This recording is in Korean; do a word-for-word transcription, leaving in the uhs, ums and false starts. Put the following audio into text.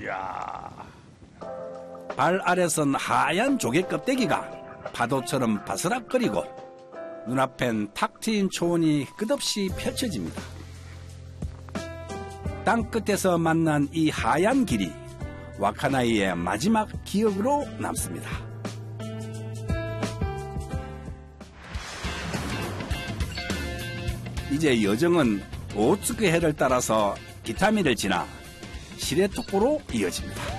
이야. 발 아래선 하얀 조개 껍데기가 파도처럼 바스락거리고 눈앞엔 탁 트인 초원이 끝없이 펼쳐집니다. 땅끝에서 만난 이 하얀 길이 와카나이의 마지막 기억으로 남습니다. 이제 여정은 오츠크해를 따라서 기타미를 지나 시레토코로 이어집니다.